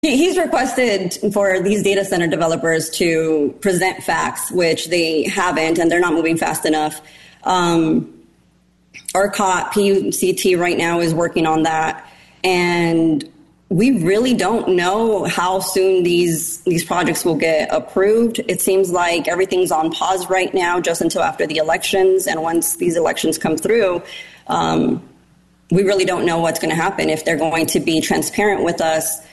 He's requested for these data center developers to present facts, which they haven't, and they're not moving fast enough. ERCOT, PUCT right now is working on that. And we really don't know how soon these projects will get approved. It seems like everything's on pause right now just until after the elections. And once these elections come through, we really don't know what's going to happen, if they're going to be transparent with us.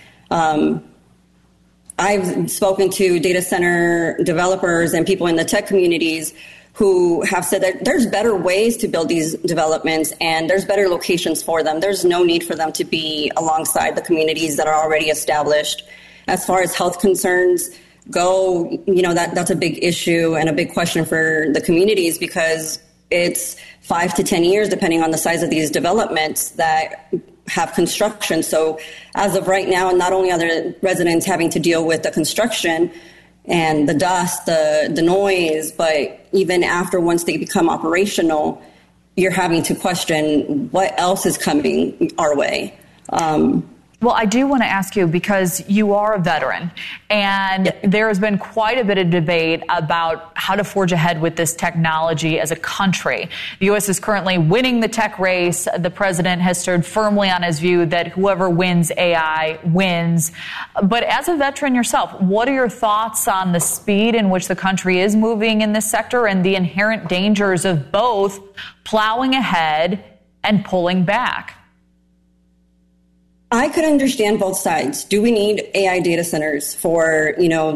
I've spoken to data center developers and people in the tech communities who have said that there's better ways to build these developments and there's better locations for them. There's no need for them to be alongside the communities that are already established. As far as health concerns go, that's a big issue and a big question for the communities, because it's 5 to 10 years, depending on the size of these developments, that have construction. So as of right now, not only are the residents having to deal with the construction and the dust, the noise, but even after, once they become operational, you're having to question what else is coming our way. Well, I do want to ask you, because you are a veteran, and there has been quite a bit of debate about how to forge ahead with this technology as a country. The U.S. is currently winning the tech race. The president has stood firmly on his view that whoever wins AI wins. But as a veteran yourself, what are your thoughts on the speed in which the country is moving in this sector and the inherent dangers of both plowing ahead and pulling back? I could understand both sides. Do we need AI data centers for,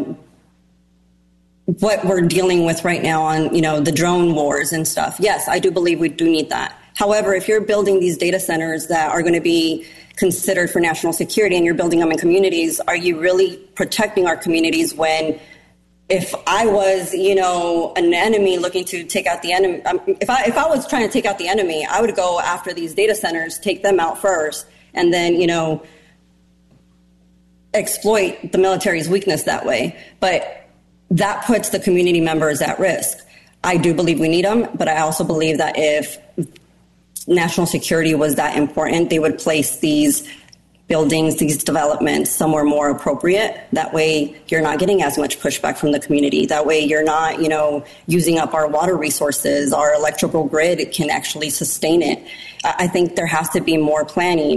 what we're dealing with right now on, the drone wars and stuff? Yes, I do believe we do need that. However, if you're building these data centers that are going to be considered for national security and you're building them in communities, are you really protecting our communities when, if I was, an enemy looking to take out the enemy, if I was trying to take out the enemy, I would go after these data centers, take them out first, and then, exploit the military's weakness that way. But that puts the community members at risk. I do believe we need them, but I also believe that if national security was that important, they would place these buildings, these developments somewhere more appropriate. That way you're not getting as much pushback from the community. That way you're not, using up our water resources. Our electrical grid can actually sustain it. I think there has to be more planning.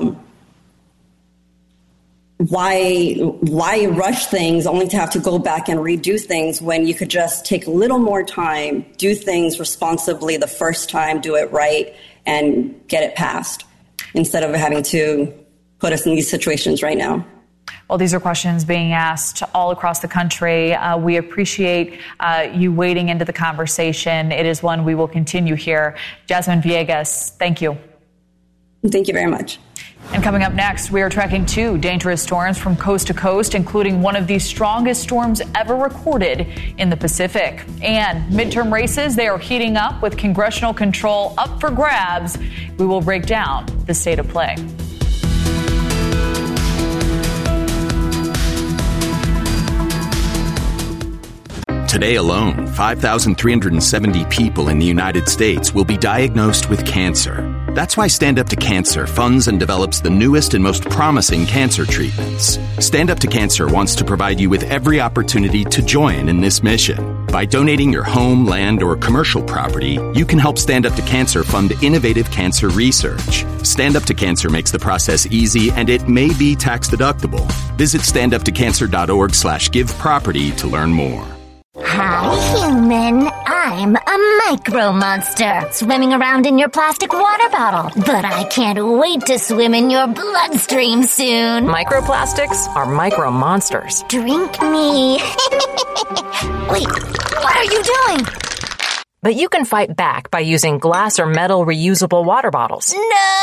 Why rush things only to have to go back and redo things when you could just take a little more time, do things responsibly the first time, do it right, and get it passed, instead of having to put us in these situations right now? Well, these are questions being asked all across the country. We appreciate you wading into the conversation. It is one we will continue here. Jasmine Villegas, thank you. Thank you very much. And coming up next, we are tracking 2 dangerous storms from coast to coast, including one of the strongest storms ever recorded in the Pacific. And midterm races, they are heating up with congressional control up for grabs. We will break down the state of play. Today alone, 5,370 people in the United States will be diagnosed with cancer. That's why Stand Up to Cancer funds and develops the newest and most promising cancer treatments. Stand Up to Cancer wants to provide you with every opportunity to join in this mission. By donating your home, land, or commercial property, you can help Stand Up to Cancer fund innovative cancer research. Stand Up to Cancer makes the process easy, and it may be tax deductible. Visit standuptocancer.org/giveproperty to learn more. Hi, human. I'm a micro monster swimming around in your plastic water bottle. But I can't wait to swim in your bloodstream soon. Microplastics are micro monsters. Drink me. Wait, what are you doing? But you can fight back by using glass or metal reusable water bottles.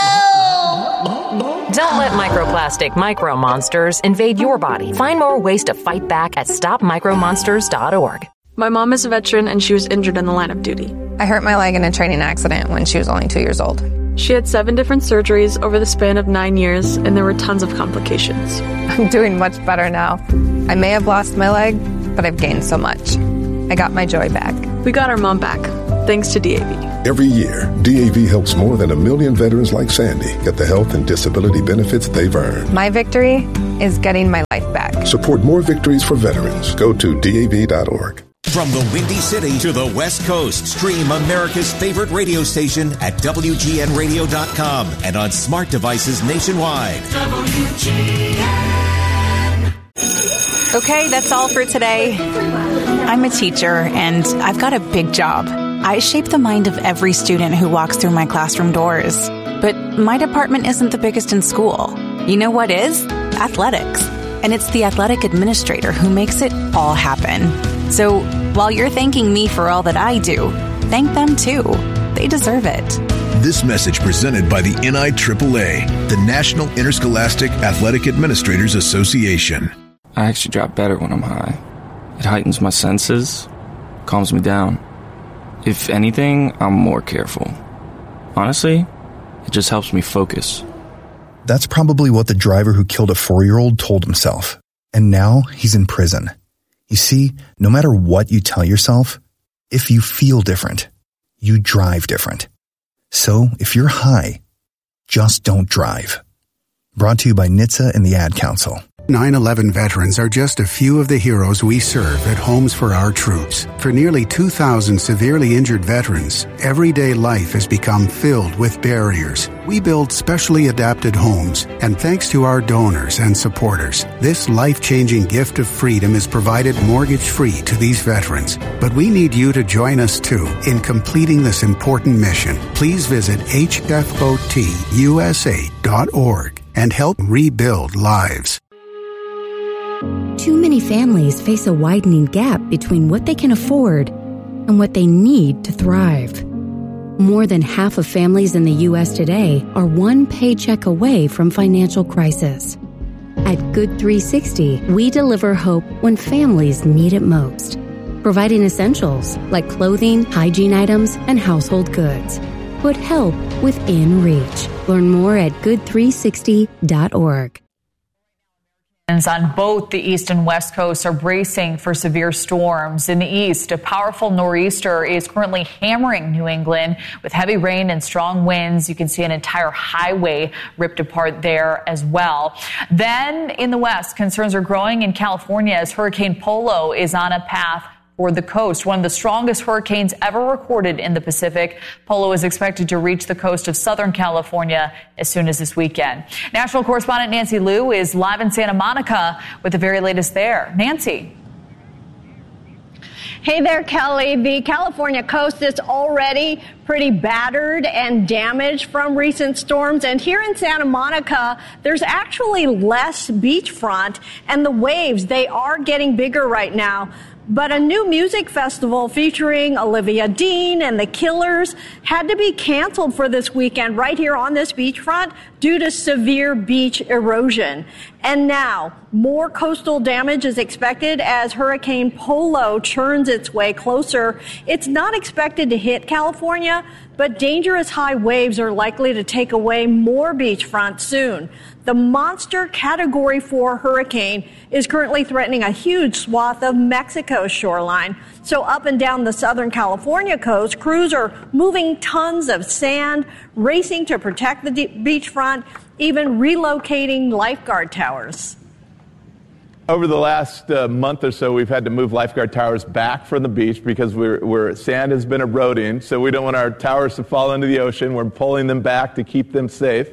No! Don't let microplastic micro monsters invade your body. Find more ways to fight back at stopmicromonsters.org. My mom is a veteran and she was injured in the line of duty. I hurt my leg in a training accident when she was only 2 years old. She had 7 different surgeries over the span of 9 years, and there were tons of complications. I'm doing much better now. I may have lost my leg, but I've gained so much. I got my joy back. We got our mom back, thanks to DAV. Every year, DAV helps more than 1 million veterans like Sandy get the health and disability benefits they've earned. My victory is getting my life back. Support more victories for veterans. Go to DAV.org. From the Windy City to the West Coast, stream America's favorite radio station at WGNradio.com and on smart devices nationwide. WGN. Okay, that's all for today. I'm a teacher, and I've got a big job. I shape the mind of every student who walks through my classroom doors. But my department isn't the biggest in school. You know what is? Athletics. And it's the athletic administrator who makes it all happen. So while you're thanking me for all that I do, thank them too. They deserve it. This message presented by the NIAAA, the National Interscholastic Athletic Administrators Association. I actually drop better when I'm high. It heightens my senses, calms me down. If anything, I'm more careful. Honestly, it just helps me focus. That's probably what the driver who killed a 4-year-old told himself. And now he's in prison. You see, no matter what you tell yourself, if you feel different, you drive different. So if you're high, just don't drive. Brought to you by NHTSA and the Ad Council. 9/11 veterans are just a few of the heroes we serve at Homes for Our Troops. For nearly 2,000 severely injured veterans, everyday life has become filled with barriers. We build specially adapted homes, and thanks to our donors and supporters, this life-changing gift of freedom is provided mortgage-free to these veterans. But we need you to join us, too, in completing this important mission. Please visit hfotusa.org and help rebuild lives. Too many families face a widening gap between what they can afford and what they need to thrive. More than half of families in the U.S. today are one paycheck away from financial crisis. At Good 360, we deliver hope when families need it most, providing essentials like clothing, hygiene items, and household goods. Put help within reach. Learn more at good360.org. On both the east and west coasts are bracing for severe storms. In the east, a powerful nor'easter is currently hammering New England with heavy rain and strong winds. You can see an entire highway ripped apart there as well. Then in the west, concerns are growing in California as Hurricane Polo is on a path for the coast, one of the strongest hurricanes ever recorded in the Pacific. Polo is expected to reach the coast of Southern California as soon as this weekend. National correspondent Nancy Liu is live in Santa Monica with the very latest there. Nancy. Hey there, Kelly. The California coast is already pretty battered and damaged from recent storms. And here in Santa Monica, there's actually less beachfront, and the waves, they are getting bigger right now. But a new music festival featuring Olivia Dean and the Killers had to be canceled for this weekend right here on this beachfront due to severe beach erosion. And now, more coastal damage is expected as Hurricane Polo churns its way closer. It's not expected to hit California, but dangerous high waves are likely to take away more beachfront soon. The monster Category 4 hurricane is currently threatening a huge swath of Mexico's shoreline. So up and down the Southern California coast, crews are moving tons of sand, racing to protect the beachfront, even relocating lifeguard towers. Over the last month or so, we've had to move lifeguard towers back from the beach because sand has been eroding, so we don't want our towers to fall into the ocean. We're pulling them back to keep them safe.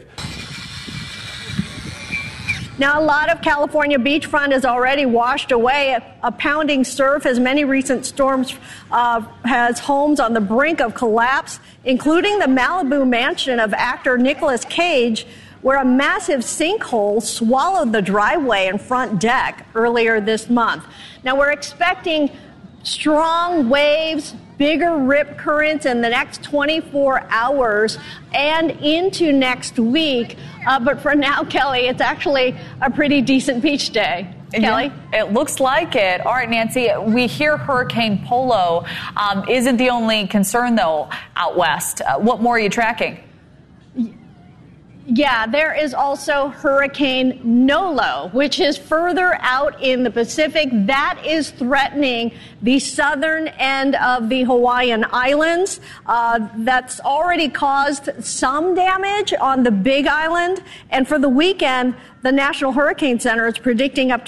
Now, a lot of California beachfront is already washed away. A pounding surf, as many recent storms has homes on the brink of collapse, including the Malibu mansion of actor Nicolas Cage, where a massive sinkhole swallowed the driveway and front deck earlier this month. Now, we're expecting strong waves, bigger rip currents in the next 24 hours and into next week. But for now, Kelly, it's actually a pretty decent beach day. Kelly? Yeah, it looks like it. All right, Nancy, we hear Hurricane Polo isn't the only concern, though, out west. What more are you tracking? Yeah, there is also Hurricane Nolo, which is further out in the Pacific. That is threatening the southern end of the Hawaiian Islands. That's already caused some damage on the Big Island. And for the weekend, the National Hurricane Center is predicting up to